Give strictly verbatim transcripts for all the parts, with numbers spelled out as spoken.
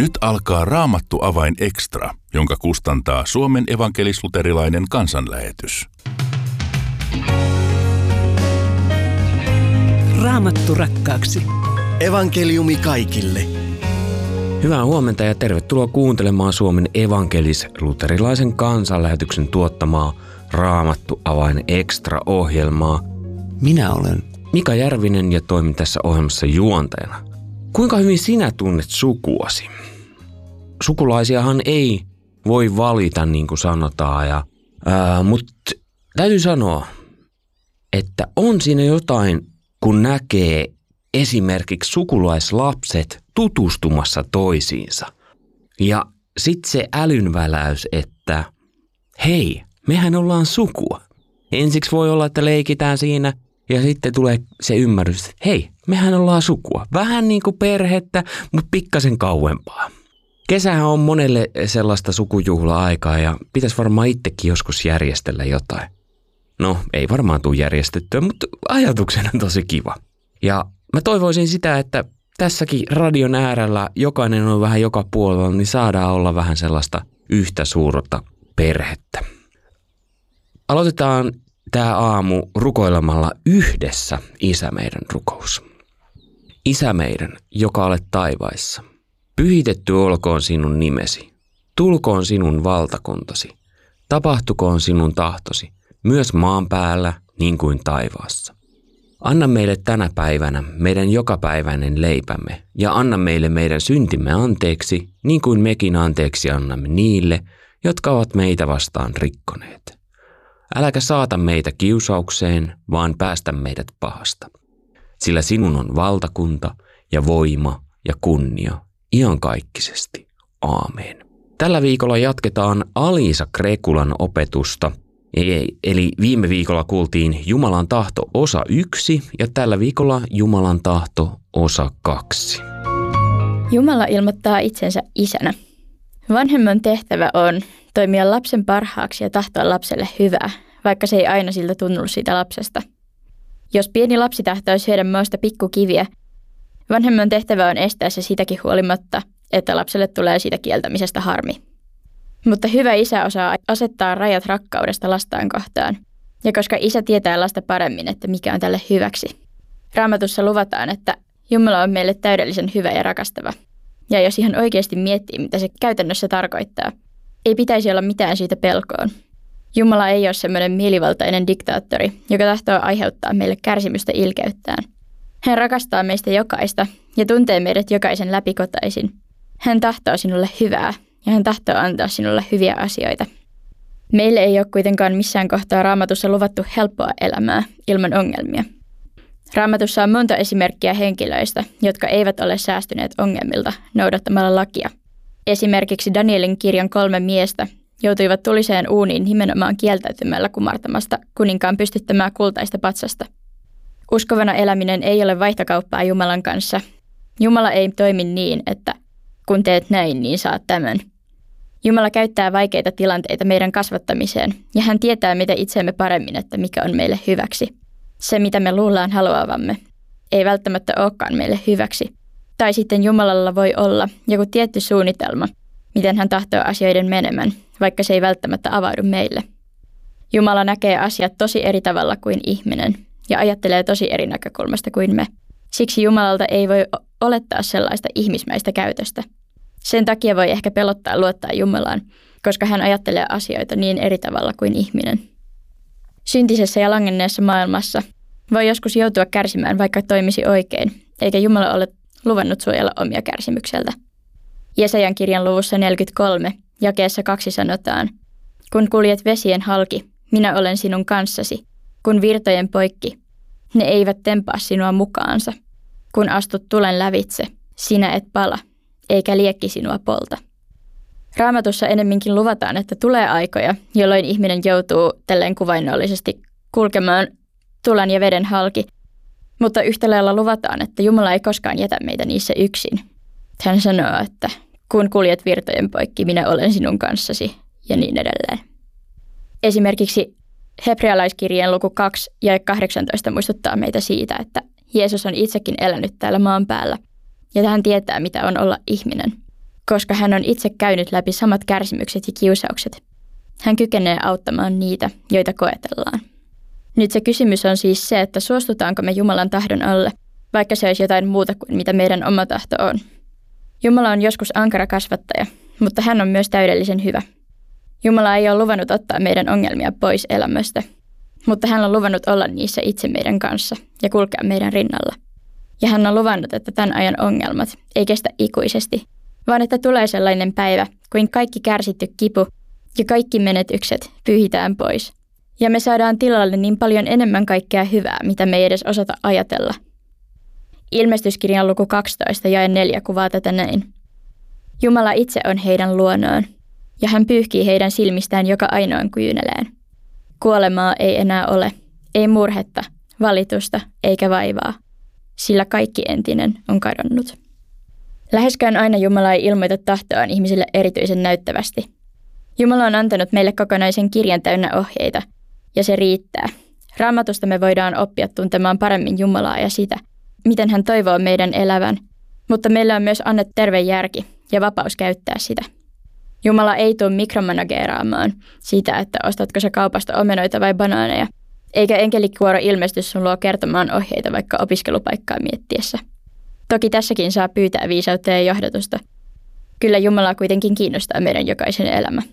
Nyt alkaa Raamattu avain extra, jonka kustantaa Suomen evankelis-luterilainen kansanlähetys. Raamattu rakkaaksi. Evankeliumi kaikille. Hyvää huomenta ja tervetuloa kuuntelemaan Suomen evankelis-luterilaisen kansanlähetyksen tuottamaa Raamattu avain extra-ohjelmaa. Minä olen Mika Järvinen ja toimin tässä ohjelmassa juontajana. Kuinka hyvin sinä tunnet sukuasi? Sukulaisiahan ei voi valita, niin kuin sanotaan, ja, ää, mutta täytyy sanoa, että on siinä jotain, kun näkee esimerkiksi sukulaislapset tutustumassa toisiinsa. Ja sitten se älynväläys, että hei, mehän ollaan sukua. Ensiksi voi olla, että leikitään siinä ja sitten tulee se ymmärrys, että hei, mehän ollaan sukua. Vähän niin kuin perhettä, mutta pikkasen kauempaa. Kesähän on monelle sellaista sukujuhla-aikaa ja pitäisi varmaan itsekin joskus järjestellä jotain. No, ei varmaan tule järjestettyä, mutta ajatuksena on tosi kiva. Ja mä toivoisin sitä, että tässäkin radion äärellä jokainen on vähän joka puolella, niin saadaan olla vähän sellaista yhtä suurta perhettä. Aloitetaan tämä aamu rukoilemalla yhdessä Isä meidän rukous. Isä meidän, joka olet taivaissa, pyhitetty olkoon sinun nimesi, tulkoon sinun valtakuntasi, tapahtukoon sinun tahtosi, myös maan päällä niin kuin taivaassa. Anna meille tänä päivänä meidän jokapäiväinen leipämme ja anna meille meidän syntimme anteeksi, niin kuin mekin anteeksi annamme niille, jotka ovat meitä vastaan rikkoneet. Äläkä saata meitä kiusaukseen, vaan päästä meidät pahasta. Sillä sinun on valtakunta ja voima ja kunnia iankaikkisesti. Aamen. Tällä viikolla jatketaan Aliisa Krekulan opetusta. Eli viime viikolla kuultiin Jumalan tahto osa yksi ja tällä viikolla Jumalan tahto osa kaksi. Jumala ilmoittaa itsensä isänä. Vanhemman tehtävä on toimia lapsen parhaaksi ja tahtoa lapselle hyvää, vaikka se ei aina siltä tunnu siitä lapsesta. Jos pieni lapsi tahtoo syödä mausta pikkukiviä, vanhemman tehtävä on estää se sitäkin huolimatta, että lapselle tulee siitä kieltämisestä harmi. Mutta hyvä isä osaa asettaa rajat rakkaudesta lastaan kohtaan, ja koska isä tietää lasta paremmin, että mikä on tälle hyväksi. Raamatussa luvataan, että Jumala on meille täydellisen hyvä ja rakastava. Ja jos ihan oikeasti miettii, mitä se käytännössä tarkoittaa, ei pitäisi olla mitään syytä pelkoon. Jumala ei ole semmoinen mielivaltainen diktaattori, joka tahtoo aiheuttaa meille kärsimystä ilkeyttään. Hän rakastaa meistä jokaista ja tuntee meidät jokaisen läpikotaisin. Hän tahtoo sinulle hyvää. Ja hän tahtoo antaa sinulle hyviä asioita. Meille ei ole kuitenkaan missään kohtaa Raamatussa luvattu helppoa elämää ilman ongelmia. Raamatussa on monta esimerkkiä henkilöistä, jotka eivät ole säästyneet ongelmilta noudattamalla lakia. Esimerkiksi Danielin kirjan kolme miestä joutuivat tuliseen uuniin nimenomaan kieltäytymällä kumartamasta kuninkaan pystyttämää kultaista patsasta. Uskovana eläminen ei ole vaihtokauppaa Jumalan kanssa. Jumala ei toimi niin, että kun teet näin, niin saat tämän. Jumala käyttää vaikeita tilanteita meidän kasvattamiseen, ja hän tietää mitä itseemme paremmin, että mikä on meille hyväksi. Se, mitä me luullaan haluavamme, ei välttämättä olekaan meille hyväksi. Tai sitten Jumalalla voi olla joku tietty suunnitelma, miten hän tahtoo asioiden menemään, vaikka se ei välttämättä avaudu meille. Jumala näkee asiat tosi eri tavalla kuin ihminen, ja ajattelee tosi eri näkökulmasta kuin me. Siksi Jumalalta ei voi olettaa sellaista ihmismäistä käytöstä. Sen takia voi ehkä pelottaa luottaa Jumalaan, koska hän ajattelee asioita niin eri tavalla kuin ihminen. Syntisessä ja langenneessa maailmassa voi joskus joutua kärsimään, vaikka toimisi oikein, eikä Jumala ole luvannut suojella omia kärsimykseltä. Jesajan kirjan luvussa neljäkymmentäkolme, jakeessa kaksi sanotaan, kun kuljet vesien halki, minä olen sinun kanssasi, kun virtojen poikki, ne eivät tempaa sinua mukaansa. Kun astut tulen lävitse, sinä et pala, eikä liekki sinua polta. Raamatussa enemminkin luvataan, että tulee aikoja, jolloin ihminen joutuu tälleen kuvainnollisesti kulkemaan tulen ja veden halki, mutta yhtä lailla luvataan, että Jumala ei koskaan jätä meitä niissä yksin. Hän sanoo, että kun kuljet virtojen poikki, minä olen sinun kanssasi ja niin edelleen. Esimerkiksi Hebrealaiskirjeen luku kaksi ja kahdeksantoista muistuttaa meitä siitä, että Jeesus on itsekin elänyt täällä maan päällä ja hän tietää, mitä on olla ihminen. koska hän on itse käynyt läpi samat kärsimykset ja kiusaukset. Hän kykenee auttamaan niitä, joita koetellaan. Nyt se kysymys on siis se, että suostutaanko me Jumalan tahdon alle, vaikka se olisi jotain muuta kuin mitä meidän oma tahto on. Jumala on joskus ankara kasvattaja, mutta hän on myös täydellisen hyvä. Jumala ei ole luvannut ottaa meidän ongelmia pois elämästä, mutta hän on luvannut olla niissä itse meidän kanssa ja kulkea meidän rinnalla. Ja hän on luvannut, että tämän ajan ongelmat ei kestä ikuisesti, vaan että tulee sellainen päivä, kuin kaikki kärsitty kipu ja kaikki menetykset pyyhitään pois. Ja me saadaan tilalle niin paljon enemmän kaikkea hyvää, mitä me ei edes osata ajatella. Ilmestyskirjan luku kaksitoista jae neljä kuvaa tätä näin. Jumala itse on heidän luonaan, ja hän pyyhkii heidän silmistään joka ainoan kyyneleen. Kuolemaa ei enää ole, ei murhetta, valitusta eikä vaivaa, sillä kaikki entinen on kadonnut. Läheskään aina Jumala ei ilmoita tahtoaan ihmisille erityisen näyttävästi. Jumala on antanut meille kokonaisen kirjan täynnä ohjeita, ja se riittää. Raamatusta me voidaan oppia tuntemaan paremmin Jumalaa ja sitä, miten hän toivoo meidän elävän, mutta meillä on myös annettu terve järki ja vapaus käyttää sitä. Jumala ei tule mikromanageeraamaan sitä, että ostatko sä kaupasta omenoita vai banaaneja, eikä enkelikuoro ilmesty sun luo kertomaan ohjeita vaikka opiskelupaikkaa miettiessä. Toki tässäkin saa pyytää viisautta ja johdatusta. Kyllä Jumala kuitenkin kiinnostaa meidän jokaisen elämä.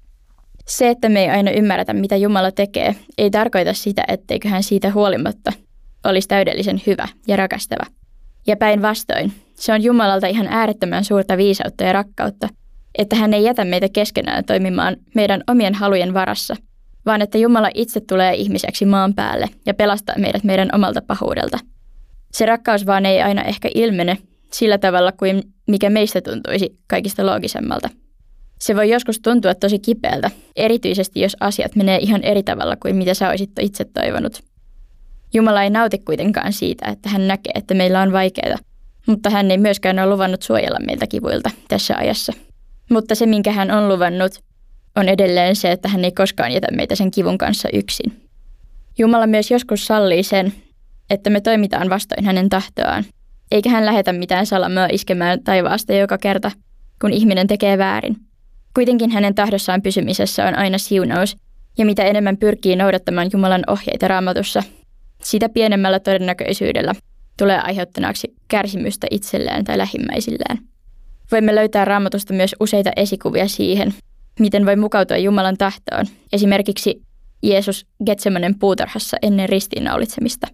Se, että me ei aina ymmärretä, mitä Jumala tekee, ei tarkoita sitä, etteikö hän siitä huolimatta olisi täydellisen hyvä ja rakastava. Ja päinvastoin, se on Jumalalta ihan äärettömän suurta viisautta ja rakkautta, että hän ei jätä meitä keskenään toimimaan meidän omien halujen varassa, vaan että Jumala itse tulee ihmiseksi maan päälle ja pelastaa meidät meidän omalta pahuudelta. Se rakkaus vaan ei aina ehkä ilmene sillä tavalla kuin mikä meistä tuntuisi kaikista loogisemmalta. Se voi joskus tuntua tosi kipeältä, erityisesti jos asiat menee ihan eri tavalla kuin mitä sä olisit itse toivonut. Jumala ei nauti kuitenkaan siitä, että hän näkee, että meillä on vaikeaa, mutta hän ei myöskään ole luvannut suojella meiltä kivuilta tässä ajassa. Mutta se, minkä hän on luvannut, on edelleen se, että hän ei koskaan jätä meitä sen kivun kanssa yksin. Jumala myös joskus sallii sen, että me toimitaan vastoin hänen tahtoaan, eikä hän lähetä mitään salamaa iskemään taivaasta joka kerta, kun ihminen tekee väärin. Kuitenkin hänen tahdossaan pysymisessä on aina siunaus, ja mitä enemmän pyrkii noudattamaan Jumalan ohjeita Raamatussa, sitä pienemmällä todennäköisyydellä tulee aiheuttaneeksi kärsimystä itselleen tai lähimmäisilleen. Voimme löytää Raamatusta myös useita esikuvia siihen, miten voi mukautua Jumalan tahtoon, esimerkiksi Jeesus Getsemanen puutarhassa ennen ristiinnaulitsemista.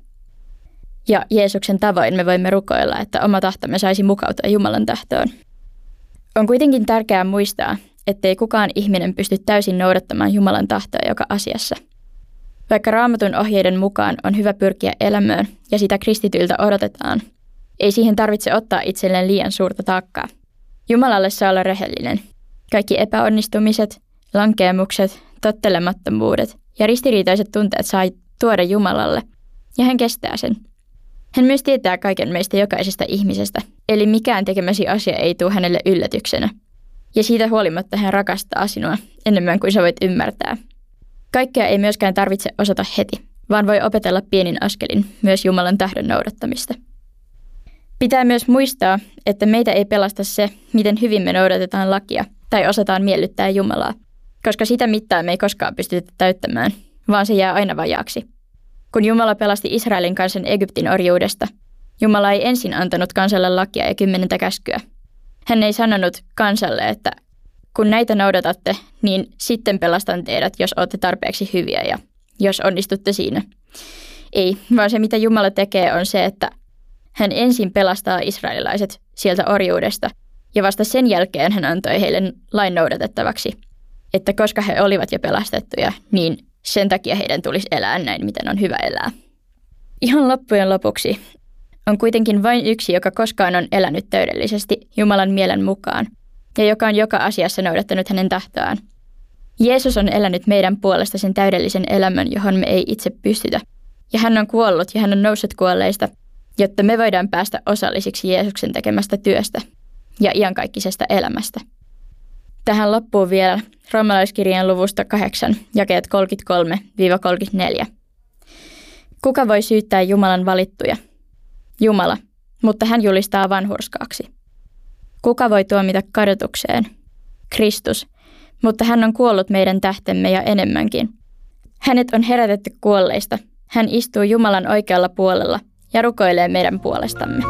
Ja Jeesuksen tavoin me voimme rukoilla, että oma tahtomme saisi mukautua Jumalan tahtoon. On kuitenkin tärkeää muistaa, ettei kukaan ihminen pysty täysin noudattamaan Jumalan tahtoa joka asiassa. Vaikka Raamatun ohjeiden mukaan on hyvä pyrkiä elämään ja sitä kristityiltä odotetaan, ei siihen tarvitse ottaa itselleen liian suurta taakkaa. Jumalalle saa olla rehellinen. Kaikki epäonnistumiset, lankeemukset, tottelemattomuudet ja ristiriitaiset tunteet saa tuoda Jumalalle, ja hän kestää sen. Hän myös tietää kaiken meistä jokaisesta ihmisestä, eli mikään tekemäsi asia ei tule hänelle yllätyksenä. Ja siitä huolimatta hän rakastaa sinua enemmän kuin sä voit ymmärtää. Kaikkea ei myöskään tarvitse osata heti, vaan voi opetella pienin askelin myös Jumalan tahdon noudattamista. Pitää myös muistaa, että meitä ei pelasta se, miten hyvin me noudatetaan lakia tai osataan miellyttää Jumalaa, koska sitä mittaa me ei koskaan pystytä täyttämään, vaan se jää aina vajaaksi. Kun Jumala pelasti Israelin kansan Egyptin orjuudesta, Jumala ei ensin antanut kansalle lakia ja kymmenentä käskyä. Hän ei sanonut kansalle, että kun näitä noudatatte, niin sitten pelastan teidät, jos olette tarpeeksi hyviä ja jos onnistutte siinä. Ei, vaan se mitä Jumala tekee on se, että hän ensin pelastaa israelilaiset sieltä orjuudesta ja vasta sen jälkeen hän antoi heille lain noudatettavaksi, että koska he olivat jo pelastettuja, niin sen takia heidän tulisi elää näin, miten on hyvä elää. Ihan loppujen lopuksi on kuitenkin vain yksi, joka koskaan on elänyt täydellisesti Jumalan mielen mukaan ja joka on joka asiassa noudattanut hänen tahtoaan. Jeesus on elänyt meidän puolesta sen täydellisen elämän, johon me ei itse pystytä. Ja hän on kuollut ja hän on noussut kuolleista, jotta me voidaan päästä osallisiksi Jeesuksen tekemästä työstä ja iankaikkisesta elämästä. Tähän loppuu vielä Roomalaiskirjan luvusta kahdeksan, jakeet kolmekymmentäkolme kolmekymmentäneljä. Kuka voi syyttää Jumalan valittuja? Jumala, mutta hän julistaa vanhurskaaksi. Kuka voi tuomita kadotukseen? Kristus, mutta hän on kuollut meidän tähtemme ja enemmänkin. Hänet on herätetty kuolleista. Hän istuu Jumalan oikealla puolella ja rukoilee meidän puolestamme.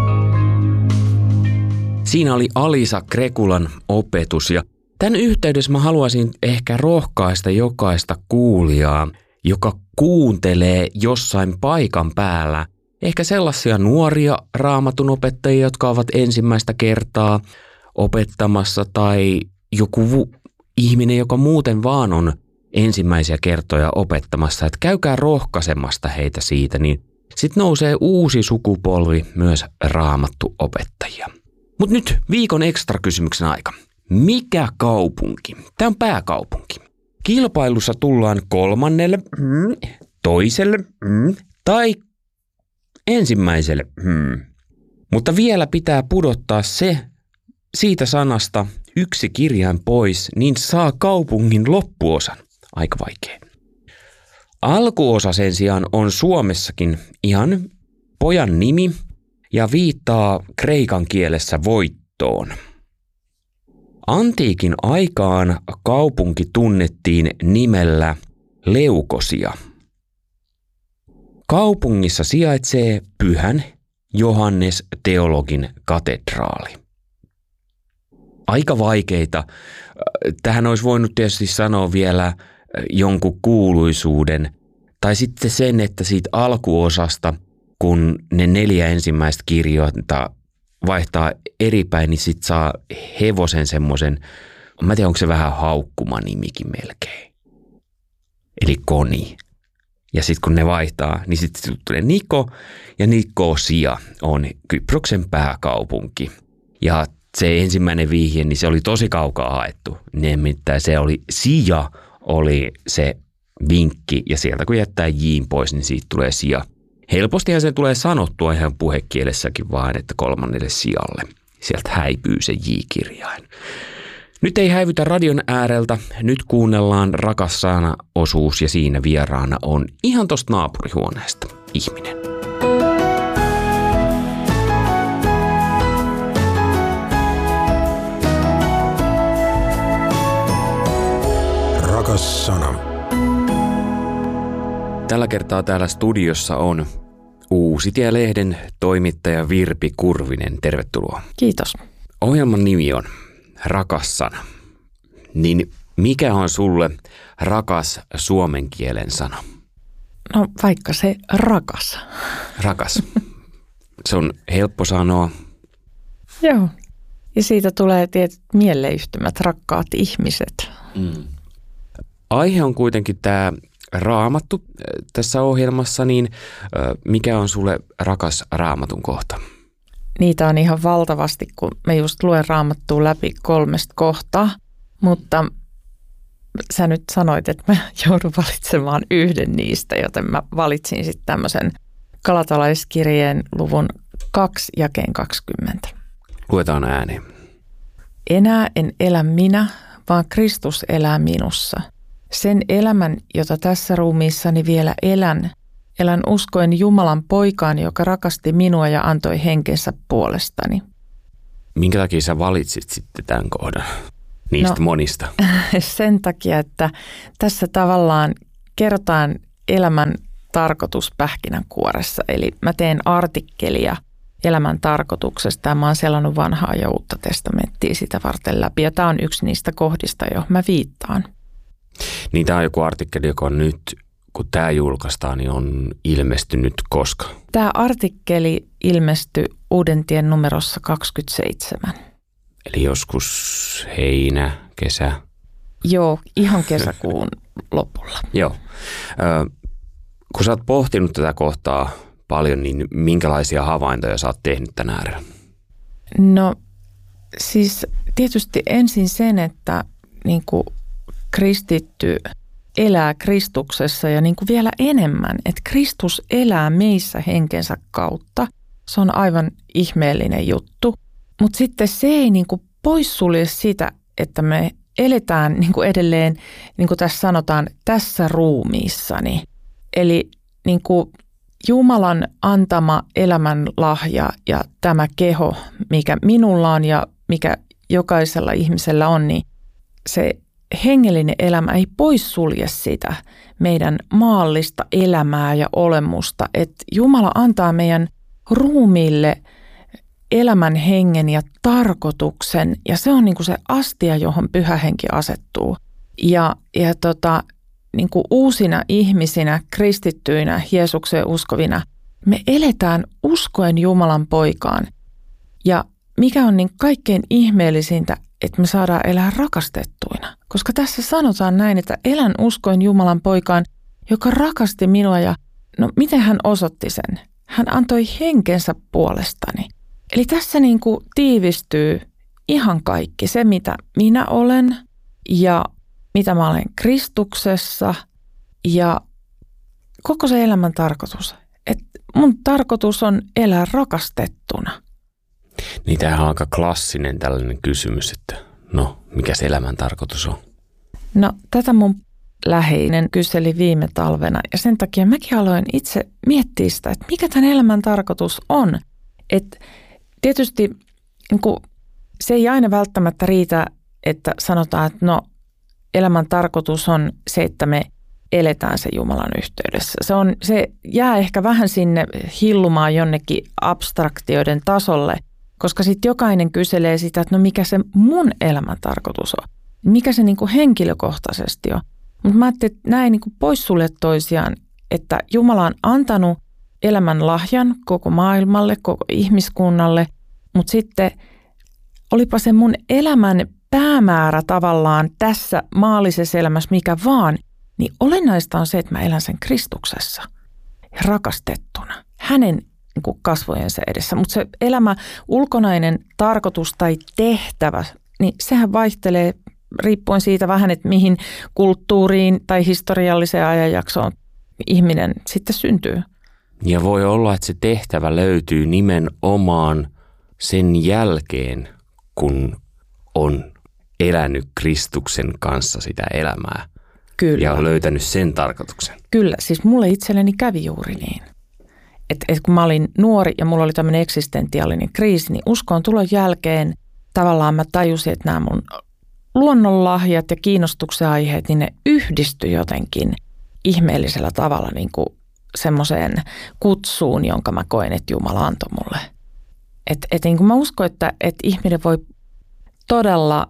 Siinä oli Alisa Krekulan opetus ja tämän yhteydessä mä haluaisin ehkä rohkaista jokaista kuulijaa, joka kuuntelee jossain paikan päällä. Ehkä sellaisia nuoria raamatun opettajia, jotka ovat ensimmäistä kertaa opettamassa tai joku ihminen, joka muuten vaan on ensimmäisiä kertoja opettamassa, että käykää rohkaisemasta heitä siitä, niin sitten nousee uusi sukupolvi myös raamattuopettajia. Mutta nyt viikon ekstra kysymyksen aika. Mikä kaupunki? Tämä on pääkaupunki. Kilpailussa tullaan kolmannelle, mm, toiselle mm, tai ensimmäiselle. Mm. Mutta vielä pitää pudottaa se siitä sanasta yksi kirjain pois, niin saa kaupungin loppuosan. Aika vaikea. Alkuosa sen sijaan on Suomessakin ihan pojan nimi ja viittaa kreikan kielessä voittoon. Antiikin aikaan kaupunki tunnettiin nimellä Leukosia. Kaupungissa sijaitsee Pyhän Johannes teologin katedraali. Aika vaikeita. Tähän olisi voinut tietysti sanoa vielä jonkun kuuluisuuden tai sitten sen, että siitä alkuosasta, kun ne neljä ensimmäistä kirjoita vaihtaa eri päin, niin sit saa hevosen semmoisen, mä en tiedä, onko se vähän haukkuma nimikin melkein. Eli Koni. Ja sitten kun ne vaihtaa, niin sitten tulee Niko ja Nikosia on Kyproksen pääkaupunki. Ja se ensimmäinen vihje, niin se oli tosi kaukaa haettu. Nimittäin se oli Sia, oli se vinkki ja sieltä kun jättää J:n pois, niin siitä tulee Sia. Helpostihan se tulee sanottua ihan puhekielessäkin vaan, että kolmannelle sijalle. Sieltä häipyy se J-kirjain. Nyt ei häivytä radion ääreltä, nyt kuunnellaan Rakas sana -osuus ja siinä vieraana on ihan tosta naapurihuoneesta ihminen. Rakas sana. Tällä kertaa täällä studiossa on Uusitie-lehden toimittaja Virpi Kurvinen. Tervetuloa. Kiitos. Ohjelman nimi on Rakas sana. Niin mikä on sulle rakas suomen kielen sana? No vaikka se rakas. Rakas. Se on helppo sanoa. Joo. Ja siitä tulee tietyt mieleyhtymät, rakkaat ihmiset. Mm. Aihe on kuitenkin tämä Raamattu tässä ohjelmassa, niin mikä on sulle rakas Raamatun kohta? Niitä on ihan valtavasti, kun mä just luen Raamattua läpi kolmesta kohtaa, mutta sä nyt sanoit, että mä joudun valitsemaan yhden niistä, joten mä valitsin sitten tämmöisen Galatalaiskirjeen luvun kaksi jakeen kaksikymmentä. Luetaan ääneen. Enää en elä minä, vaan Kristus elää minussa. Sen elämän, jota tässä ruumiissani vielä elän, elän uskoen Jumalan poikaan, joka rakasti minua ja antoi henkensä puolestani. Minkä takia sä valitsit sitten tämän kohdan niistä no, monista? Sen takia, että tässä tavallaan kerrotaan elämän tarkoitus pähkinänkuoressa. Eli mä teen artikkelia elämän tarkoituksesta ja mä oon selannut vanhaa ja uutta testamenttia sitä varten läpi. Ja tämä on yksi niistä kohdista, johon mä viittaan. Niin tämä on joku artikkeli, joka on nyt, kun tämä julkaistaan, niin on ilmestynyt koska? Tämä artikkeli ilmestyi Uudentien numerossa kaksikymmentäseitsemän. Eli joskus heinä, kesä? Joo, ihan kesäkuun lopulla. Joo. Ö, kun sä oot pohtinut tätä kohtaa paljon, niin minkälaisia havaintoja sä oot tehnyt tänä äärellä? No siis tietysti ensin sen, että niin kuin kristitty elää Kristuksessa ja niin kuin vielä enemmän, että Kristus elää meissä henkensä kautta. Se on aivan ihmeellinen juttu, mutta sitten se ei niin kuin poissulje sitä, että me eletään niin kuin edelleen, niin kuin tässä sanotaan, tässä ruumiissani. Eli niin kuin Jumalan antama elämänlahja ja tämä keho, mikä minulla on ja mikä jokaisella ihmisellä on, niin se hengellinen elämä ei poissulje sitä meidän maallista elämää ja olemusta. Että Jumala antaa meidän ruumiille elämän hengen ja tarkoituksen, ja se on niin kuin se astia, johon Pyhä Henki asettuu. Ja, ja tota, niin kuin uusina ihmisinä, kristittyinä, Jeesukseen uskovina, me eletään uskoen Jumalan poikaan. Ja mikä on niin kaikkein ihmeellisintä, että me saadaan elää rakastettuina. Koska tässä sanotaan näin, että elän uskoen Jumalan poikaan, joka rakasti minua, ja no miten hän osoitti sen? Hän antoi henkensä puolestani. Eli tässä niin kuin tiivistyy ihan kaikki, se mitä minä olen ja mitä mä olen Kristuksessa ja koko se elämän tarkoitus. Että mun tarkoitus on elää rakastettuna. Niin tämähän on aika klassinen tällainen kysymys, että no, mikä se elämän tarkoitus on? No tätä mun läheinen kyseli viime talvena ja sen takia mäkin aloin itse miettiä sitä, että mikä tämän elämän tarkoitus on. Että tietysti niin kuin, se ei aina välttämättä riitä, että sanotaan, että no elämän tarkoitus on se, että me eletään se Jumalan yhteydessä. Se, on, se jää ehkä vähän sinne hillumaan jonnekin abstraktioiden tasolle, koska sitten jokainen kyselee sitä, että no mikä se mun elämän tarkoitus on. Mikä se niin kuin henkilökohtaisesti on. Mutta mä ajattelin, että nämä ei niin kuin poissulje toisiaan, että Jumala on antanut elämän lahjan koko maailmalle, koko ihmiskunnalle, mutta sitten olipa se mun elämän päämäärä tavallaan tässä maallisessa elämässä mikä vaan, niin olennaista on se, että mä elän sen Kristuksessa ja rakastettuna hänen niin kuin kasvojensa edessä. Mutta se elämä, ulkonainen tarkoitus tai tehtävä, niin sehän vaihtelee riippuen siitä vähän, että mihin kulttuuriin tai historialliseen ajanjaksoon ihminen sitten syntyy. Ja voi olla, että se tehtävä löytyy nimenomaan sen jälkeen, kun on elänyt Kristuksen kanssa sitä elämää. Kyllä. Ja on löytänyt sen tarkoituksen. Kyllä, siis mulle itselleni kävi juuri niin. Että et kun mä olin nuori ja mulla oli tämmöinen eksistentiaalinen kriisi, niin uskon tulon jälkeen tavallaan mä tajusin, että nämä mun luonnonlahjat ja kiinnostuksen aiheet, niin ne yhdistyi jotenkin ihmeellisellä tavalla niin kuin semmoiseen kutsuun, jonka mä koen, että Jumala antoi mulle. Että et niin kuin mä uskon, että et ihminen voi todella,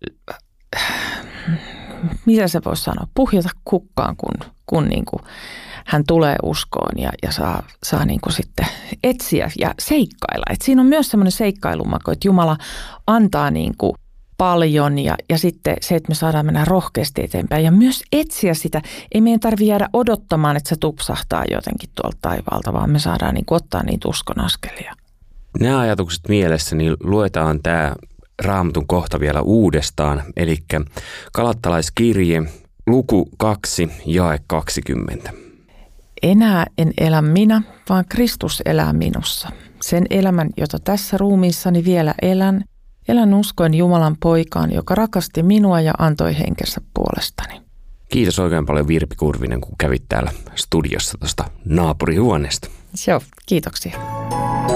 mitä se voisi sanoa, puhjata kukkaan, kun, kun niin kuin hän tulee uskoon ja, ja saa, saa niin kuin sitten etsiä ja seikkailla. Et siinä on myös semmoinen seikkailumaku, että Jumala antaa niin kuin paljon ja, ja sitten se, että me saadaan mennä rohkeasti eteenpäin ja myös etsiä sitä. Ei meidän tarvitse jäädä odottamaan, että se tupsahtaa jotenkin tuolta taivaalta, vaan me saadaan niin kuin ottaa niitä uskon askelia. Nämä ajatukset mielessä, niin luetaan tämä Raamatun kohta vielä uudestaan, eli Galattalaiskirje, luku kaksi, jae kaksikymmentä. Enää en elä minä, vaan Kristus elää minussa. Sen elämän, jota tässä ruumiissani vielä elän, elän uskoen Jumalan poikaan, joka rakasti minua ja antoi henkensä puolestani. Kiitos oikein paljon Virpi Kurvinen, kun kävit täällä studiossa tuosta naapurihuoneesta. Joo, kiitoksia.